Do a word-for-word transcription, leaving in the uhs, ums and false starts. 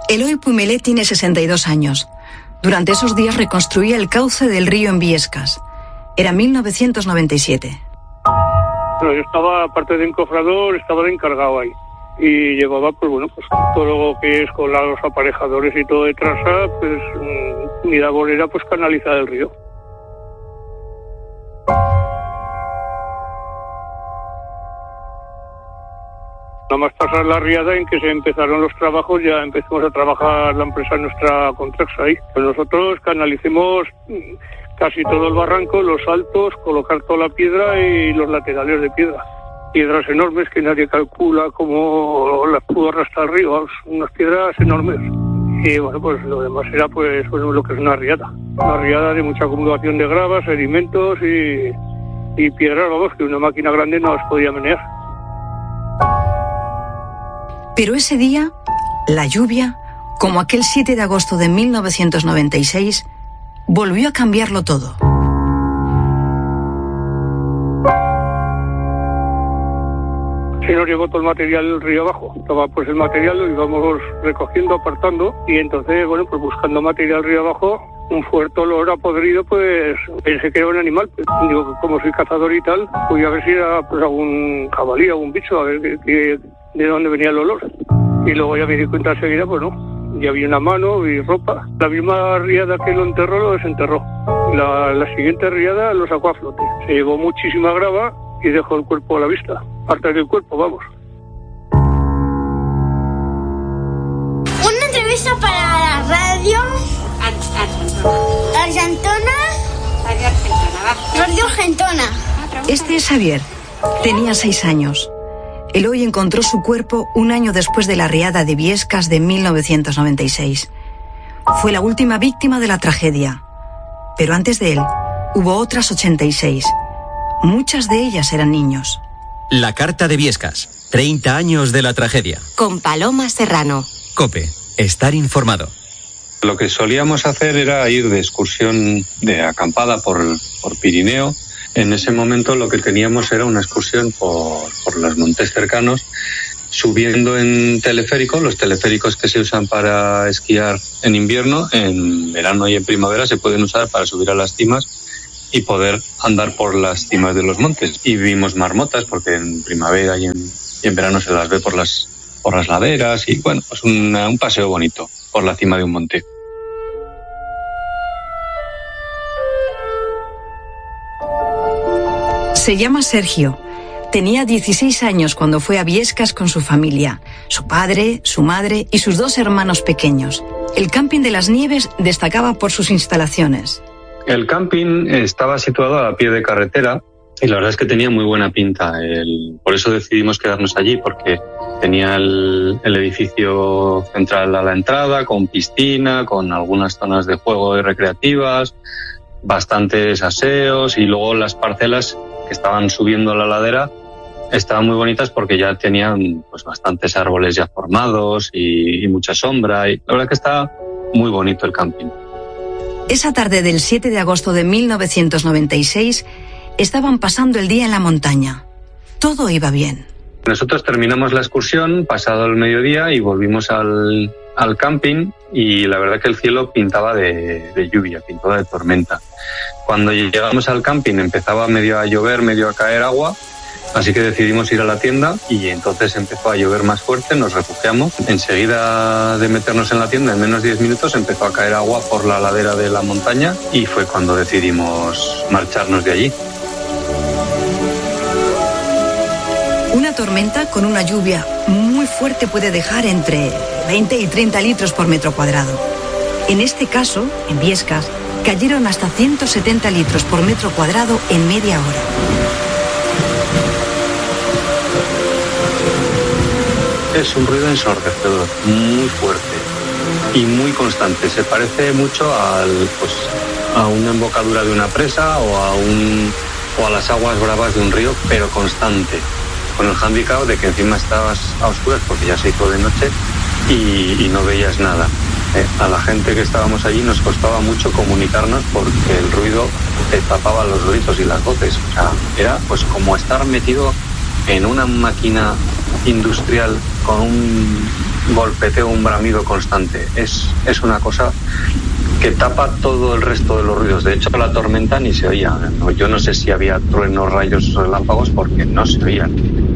Eloy Pumelet tiene sesenta y dos años. Durante esos días reconstruía el cauce del río en Biescas. Era mil novecientos noventa y siete. Bueno, yo estaba, aparte de encofrador, estaba de encargado ahí. Y llevaba, pues bueno, pues todo lo que es con los aparejadores y todo de traza, pues mi labor era pues canalizar el río. Nada más pasar la riada en que se empezaron los trabajos, ya empezamos a trabajar la empresa nuestra Contraxa ahí. Pues nosotros canalicemos casi todo el barranco, los altos, colocar toda la piedra y los laterales de piedra. Piedras enormes que nadie calcula cómo las pudo arrastrar el río, unas piedras enormes. Y bueno, pues lo demás era pues bueno, lo que es una riada. Una riada de mucha acumulación de gravas, sedimentos y, y piedras, vamos, que una máquina grande no las podía menear. Pero ese día, la lluvia, como aquel siete de agosto de mil novecientos noventa y seis, volvió a cambiarlo todo. Se nos llegó todo el material del río abajo. Estaba pues el material, lo íbamos recogiendo, apartando, y entonces, bueno, pues buscando material río abajo, un fuerte olor a podrido, pues pensé que era un animal. Pues, digo, como soy cazador y tal, voy a ver si era pues algún jabalí, algún bicho, a ver que, que, de dónde venía el olor. Y luego ya me di cuenta enseguida, pues no, ya vi una mano y ropa. La misma riada que lo enterró, lo desenterró. La, la siguiente riada lo sacó a flote. Se llevó muchísima grava y dejó el cuerpo a la vista. Parte del cuerpo, vamos. Una entrevista para la radio Argentona. Radio Argentona. Radio Argentona. Este es Xavier. Tenía seis años. Eloy encontró su cuerpo un año después de la riada de Biescas de mil novecientos noventa y seis. Fue la última víctima de la tragedia. Pero antes de él, hubo otras ochenta y seis. Muchas de ellas eran niños. La carta de Biescas. treinta años de la tragedia. Con Paloma Serrano. COPE. Estar informado. Lo que solíamos hacer era ir de excursión de acampada por, por Pirineo. En ese momento lo que teníamos era una excursión por, por los montes cercanos, subiendo en teleférico, los teleféricos que se usan para esquiar en invierno, en verano y en primavera se pueden usar para subir a las cimas y poder andar por las cimas de los montes. Y vimos marmotas, porque en primavera y en, y en verano se las ve por las, por las laderas, y bueno, pues una, un paseo bonito por la cima de un monte. Se llama Sergio. Tenía dieciséis años cuando fue a Biescas con su familia, su padre, su madre y sus dos hermanos pequeños. El camping de las Nieves destacaba por sus instalaciones. El camping estaba situado a pie de carretera y la verdad es que tenía muy buena pinta. El, por eso decidimos quedarnos allí, porque tenía el, el edificio central a la entrada, con piscina, con algunas zonas de juego y recreativas, bastantes aseos, y luego las parcelas que estaban subiendo la ladera estaban muy bonitas porque ya tenían pues bastantes árboles ya formados y, y mucha sombra, y la verdad que está muy bonito el camping. Esa tarde del siete de agosto de mil novecientos noventa y seis estaban pasando el día en la montaña. Todo iba bien. Nosotros terminamos la excursión pasado el mediodía y volvimos al, al camping, y la verdad que el cielo pintaba de, de lluvia, pintaba de tormenta. Cuando llegamos al camping empezaba medio a llover, medio a caer agua, así que decidimos ir a la tienda y entonces empezó a llover más fuerte, nos refugiamos. Enseguida de meternos en la tienda, en menos de diez minutos, empezó a caer agua por la ladera de la montaña y fue cuando decidimos marcharnos de allí. Una tormenta con una lluvia muy fuerte puede dejar entre veinte y treinta litros por metro cuadrado. En este caso, en Biescas, cayeron hasta ciento setenta litros por metro cuadrado en media hora. Es un ruido ensordecedor, muy fuerte y muy constante. Se parece mucho al, pues, a una embocadura de una presa o a, un, o a las aguas bravas de un río, pero constante. Con el hándicap de que encima estabas a oscuras porque ya se hizo de noche y, y no veías nada. Eh, a la gente que estábamos allí nos costaba mucho comunicarnos porque el ruido te tapaba los gritos y las voces. O sea, era pues como estar metido en una máquina industrial con un golpeteo, un bramido constante. Es, es una cosa que tapa todo el resto de los ruidos. De hecho, la tormenta ni se oía. Yo no sé si había truenos, rayos, relámpagos, porque no se oían.